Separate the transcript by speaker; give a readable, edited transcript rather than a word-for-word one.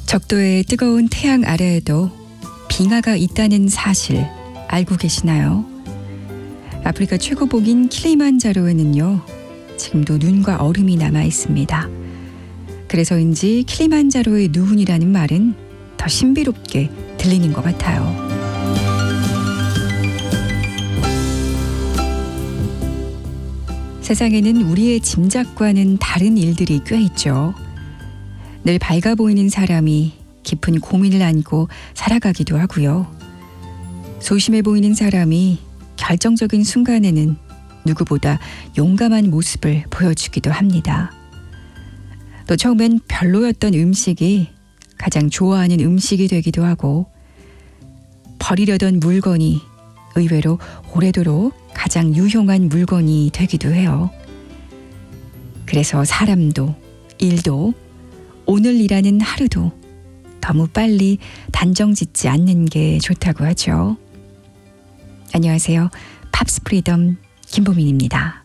Speaker 1: 적도의 뜨거운 태양 아래에도 빙하가 있다는 사실 알고 계시나요? 아프리카 최고봉인 킬리만자로에는요, 지금도 눈과 얼음이 남아 있습니다. 그래서인지 킬리만자로의 눈이라는 말은 더 신비롭게 들리는 것 같아요. 세상에는 우리의 짐작과는 다른 일들이 꽤 있죠. 늘 밝아 보이는 사람이 깊은 고민을 안고 살아가기도 하고요. 소심해 보이는 사람이 결정적인 순간에는 누구보다 용감한 모습을 보여주기도 합니다. 또 처음엔 별로였던 음식이 가장 좋아하는 음식이 되기도 하고, 버리려던 물건이 의외로 오래도록 가장 유용한 물건이 되기도 해요. 그래서 사람도 일도 오늘이라는 하루도 너무 빨리 단정 짓지 않는 게 좋다고 하죠. 안녕하세요. 팝스 프리덤 김보민입니다.